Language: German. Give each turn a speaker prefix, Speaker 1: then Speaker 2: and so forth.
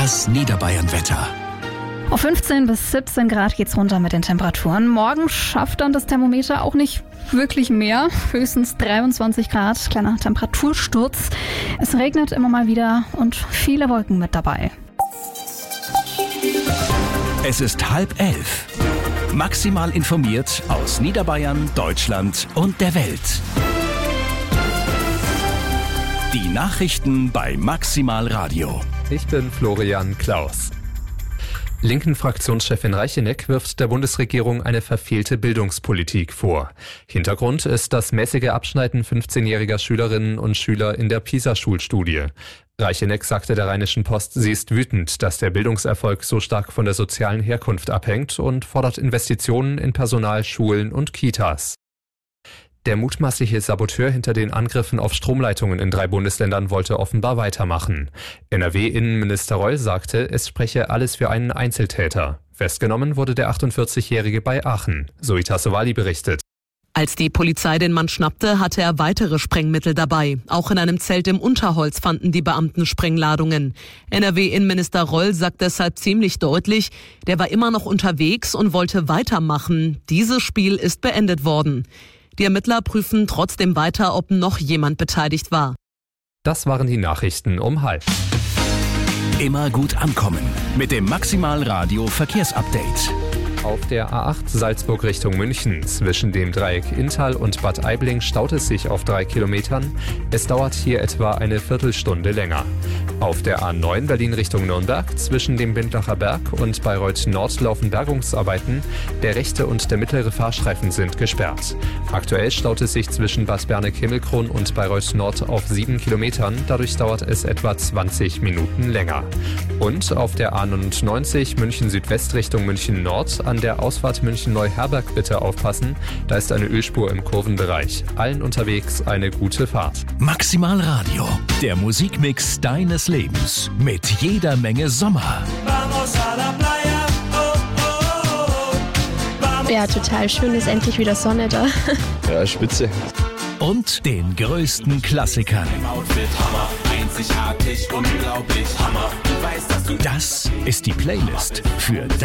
Speaker 1: Das Niederbayern-Wetter.
Speaker 2: Auf 15 bis 17 Grad geht's runter mit den Temperaturen. Morgen schafft dann das Thermometer auch nicht wirklich mehr. Höchstens 23 Grad, kleiner Temperatursturz. Es regnet immer mal wieder und viele Wolken mit dabei.
Speaker 1: Es ist 10:30. Maximal informiert aus Niederbayern, Deutschland und der Welt. Die Nachrichten bei Maximal Radio.
Speaker 3: Ich bin Florian Klaus. Linken-Fraktionschefin Reicheneck wirft der Bundesregierung eine verfehlte Bildungspolitik vor. Hintergrund ist das mäßige Abschneiden 15-jähriger Schülerinnen und Schüler in der PISA-Schulstudie. Reicheneck sagte der Rheinischen Post, sie ist wütend, dass der Bildungserfolg so stark von der sozialen Herkunft abhängt und fordert Investitionen in Personal, Schulen und Kitas. Der mutmaßliche Saboteur hinter den Angriffen auf Stromleitungen in 3 Bundesländern wollte offenbar weitermachen. NRW-Innenminister Reul sagte, es spreche alles für einen Einzeltäter. Festgenommen wurde der 48-Jährige bei Aachen. Zoe Tassovali berichtet.
Speaker 4: Als die Polizei den Mann schnappte, hatte er weitere Sprengmittel dabei. Auch in einem Zelt im Unterholz fanden die Beamten Sprengladungen. NRW-Innenminister Reul sagt deshalb ziemlich deutlich, der war immer noch unterwegs und wollte weitermachen. Dieses Spiel ist beendet worden. Die Ermittler prüfen trotzdem weiter, ob noch jemand beteiligt war.
Speaker 3: Das waren die Nachrichten um 12:30.
Speaker 1: Immer gut ankommen mit dem Maximal Radio Verkehrsupdate.
Speaker 3: Auf der A8 Salzburg Richtung München zwischen dem Dreieck Inntal und Bad Aibling staut es sich auf 3 Kilometern. Es dauert hier etwa eine Viertelstunde länger. Auf der A9 Berlin Richtung Nürnberg zwischen dem Bindlacher Berg und Bayreuth Nord laufen Bergungsarbeiten. Der rechte und der mittlere Fahrstreifen sind gesperrt. Aktuell staut es sich zwischen Bad Berneck-Himmelkron und Bayreuth Nord auf 7 Kilometern. Dadurch dauert es etwa 20 Minuten länger. Und auf der A99 München Südwest Richtung München Nord an der Ausfahrt München-Neuherberg bitte aufpassen. Da ist eine Ölspur im Kurvenbereich. Allen unterwegs eine gute Fahrt.
Speaker 1: Maximal Radio, der Musikmix deines Lebens mit jeder Menge Sommer.
Speaker 5: Ja, total schön, ist endlich wieder Sonne da.
Speaker 6: Ja, spitze.
Speaker 1: Und den größten Klassikern. Das ist die Playlist für